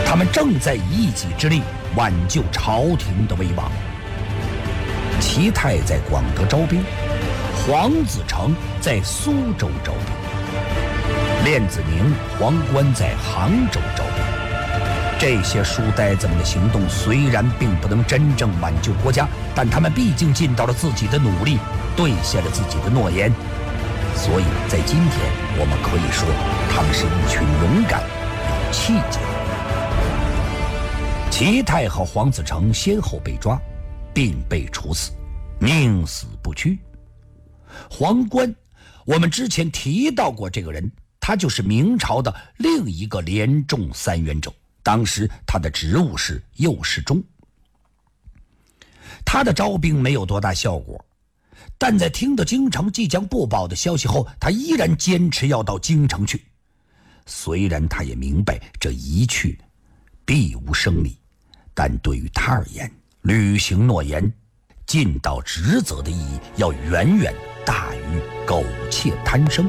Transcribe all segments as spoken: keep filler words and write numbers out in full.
他们正在以一己之力挽救朝廷的威望。齐泰在广德招兵，黄子成在苏州招兵，练子宁、黄观在杭州招兵。这些书呆子们的行动虽然并不能真正挽救国家，但他们毕竟尽到了自己的努力，兑现了自己的诺言。所以在今天，我们可以说，他们是一群勇敢、有气节的人。齐泰和黄子成先后被抓，并被处死，宁死不屈。黄观，我们之前提到过这个人，他就是明朝的另一个连中三元者，当时他的职务是右侍中。他的招兵没有多大效果，但在听到京城即将不保的消息后，他依然坚持要到京城去。虽然他也明白这一去必无生利，但对于他而言，履行诺言、尽到职责的意义要远远大于苟且贪生。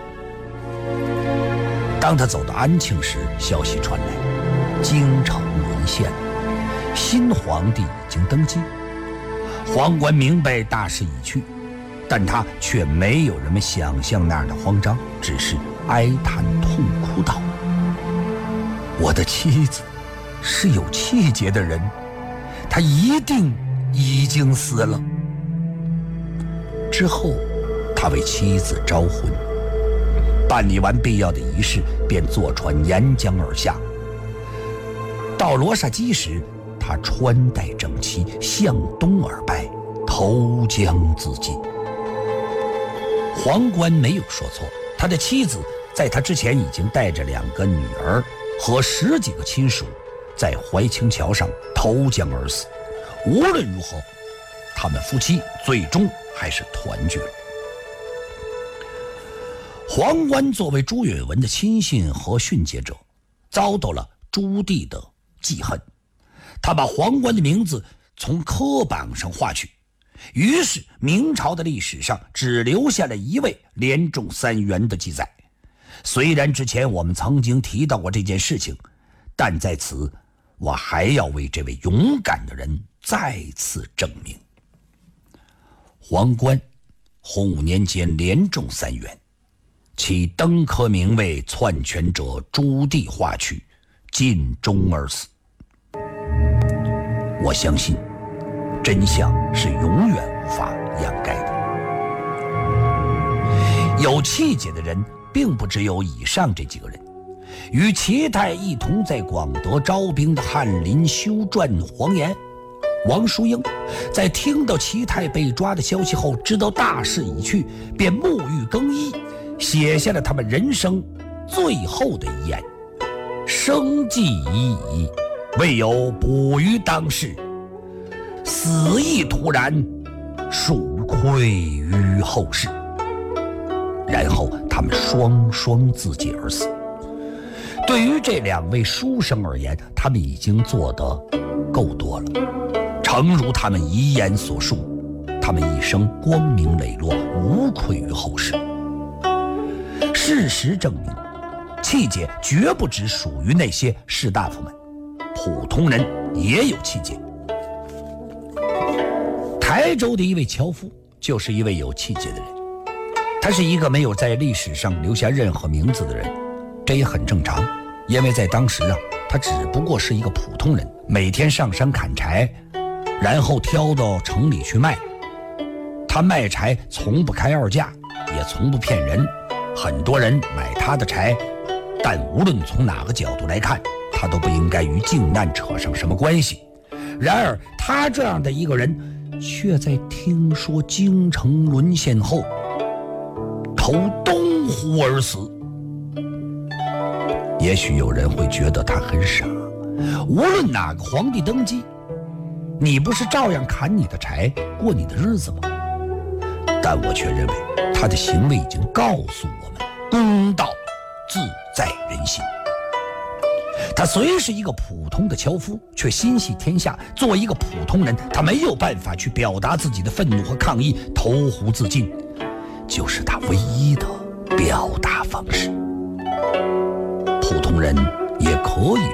当他走到安庆时，消息传来，京城沦陷，新皇帝已经登基。黄观明白大势已去，但他却没有人们想象那样的慌张，只是哀叹痛哭道：我的妻子是有气节的人，她一定已经死了。之后他为妻子招婚，办理完必要的仪式，便坐船沿江而下。到罗刹矶时，他穿戴整齐，向东而拜，投江自尽。黄观没有说错，他的妻子在他之前已经带着两个女儿和十几个亲属在怀清桥上投江而死。无论如何，他们夫妻最终还是团聚了。黄观作为朱允炆的亲信和训诫者，遭到了朱棣的记恨，他把黄观的名字从科榜上划去，于是明朝的历史上只留下了一位连中三元的记载。虽然之前我们曾经提到过这件事情，但在此我还要为这位勇敢的人再次证明。黄观洪武年间连中三元，其登科名位篡权者朱棣划去，尽忠而死。我相信真相是永远无法掩盖的。有气节的人并不只有以上这几个人，与齐泰一同在广德招兵的翰林修撰黄岩、王叔英，在听到齐泰被抓的消息后，知道大势已去，便沐浴更衣，写下了他们人生最后的遗言：生计已矣，未有补于当世，死亦突然，属愧于后世。然后他们双双自尽而死。对于这两位书生而言，他们已经做得够多了。诚如他们遗言所述，他们一生光明磊落，无愧于后世。事实证明，气节绝不只属于那些士大夫们，普通人也有气节。台州的一位樵夫就是一位有气节的人，他是一个没有在历史上留下任何名字的人，这也很正常，因为在当时啊，他只不过是一个普通人，每天上山砍柴，然后挑到城里去卖。他卖柴从不开二价，也从不骗人，很多人买他的柴，但无论从哪个角度来看，他都不应该与靖难扯上什么关系。然而他这样的一个人，却在听说京城沦陷后投东湖而死。也许有人会觉得他很傻，无论哪个皇帝登基，你不是照样砍你的柴，过你的日子吗？但我却认为他的行为已经告诉我们，公道自在人心。他虽是一个普通的樵夫，却心系天下。作为一个普通人，他没有办法去表达自己的愤怒和抗议，投湖自尽就是他唯一的表达方式。普通人也可以